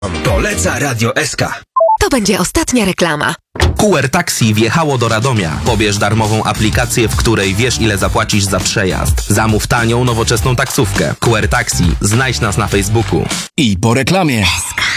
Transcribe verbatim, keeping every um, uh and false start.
Poleca Radio S K. To będzie ostatnia reklama. Q R Taxi wjechało do Radomia. Pobierz darmową aplikację, w której wiesz, ile zapłacisz za przejazd. Zamów tanią, nowoczesną taksówkę. Q R Taxi. Znajdź nas na Facebooku. I po reklamie. S K.